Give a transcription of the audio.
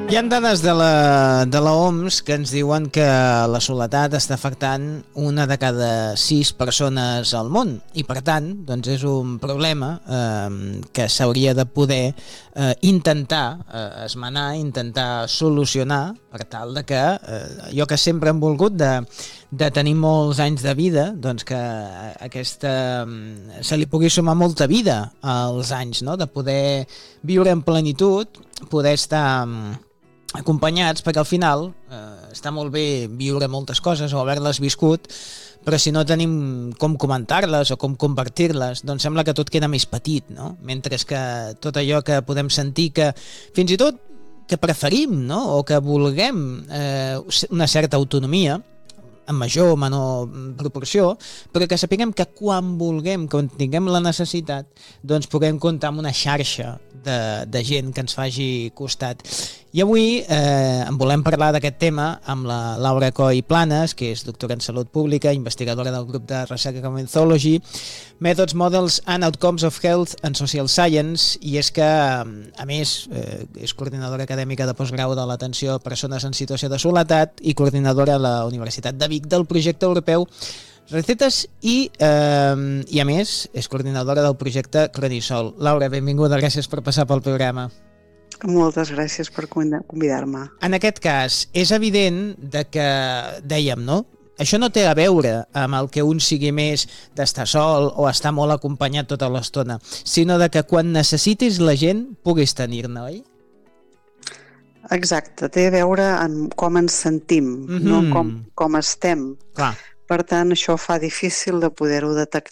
Hi ha dades de la OMS que ens diuen que la soledat està afectant una de cada 6 persones al món i per tant doncs és un problema que s'hauria de poder intentar esmenar, intentar solucionar per tal de que allò que sempre hem volgut de tenir molts anys de vida, doncs que se li pugui sumar molta vida als anys, no? De poder viure en plenitud, poder estar acompanyats, perquè al final està molt bé viure moltes coses o haver-les viscut, però si no tenim com comentar-les o com compartir-les, doncs sembla que tot queda més petit, no? Mentre que tot allò que podem sentir que fins i tot que preferim, no? O que vulguem una certa autonomia, en major o menor proporció, però que sapiguem que quan vulguem, quan tinguem la necessitat, doncs puguem comptar amb una xarxa de gent que ens faci costat. I avui en volem parlar d'aquest tema amb la Laura Coll Planas, que és doctora en Salut Pública, investigadora del grup de recerca Comenzology, Methods, Models and Outcomes of Health and Social Science, i és que, a més, és coordinadora acadèmica de postgrau de l'atenció a persones en situació de soledat i coordinadora a la Universitat de Vic del projecte europeu Recetes i a més és coordinadora del projecte Cronisol. Laura, benvinguda, gràcies per passar pel programa. Moltes gràcies per convidar-me. En aquest cas, és evident que, dèiem, no? Això no té a veure amb el que un sigui més d'estar sol o estar molt acompanyat tota l'estona, sinó de que quan necessitis la gent puguis tenir-ne, oi? Exacte, té a veure amb com ens sentim, no com estem. Clar. Per tant, això fa difícil de poder-ho detectar